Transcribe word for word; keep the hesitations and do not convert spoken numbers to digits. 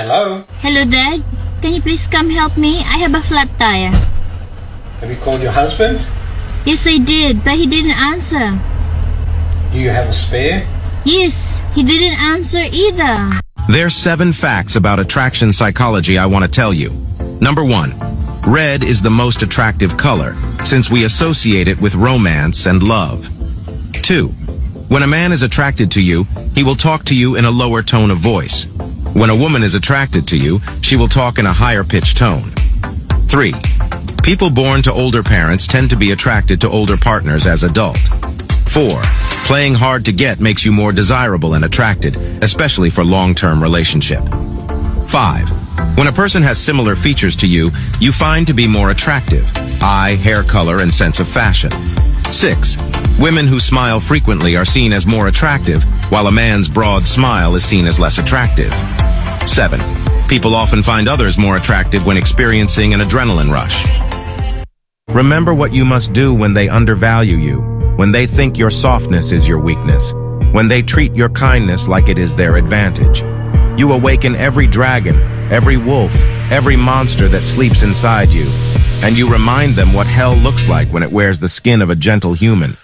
Hello? Hello, Dad. Can you please come help me? I have a flat tire. Have you called your husband? Yes, I did, but he didn't answer. Do you have a spare? Yes, he didn't answer either. There's seven facts about attraction psychology I want to tell you. Number one, red is the most attractive color, since we associate it with romance and love. Two, when a man is attracted to you, he will talk to you in a lower tone of voice. When a woman is attracted to you, she will talk in a higher pitched tone. Three, people born to older parents tend to be attracted to older partners as adult. Four, playing hard to get makes you more desirable and attracted, especially for long-term relationship. Five, when a person has similar features to you, you find to be more attractive: eye, hair color, and sense of fashion. Six, women who smile frequently are seen as more attractive, while a man's broad smile is seen as less attractive. Seven, people often find others more attractive when experiencing an adrenaline rush. Remember what you must do when they undervalue you, when they think your softness is your weakness, when they treat your kindness like it is their advantage. You awaken every dragon, every wolf, every monster that sleeps inside you, and you remind them what hell looks like when it wears the skin of a gentle human.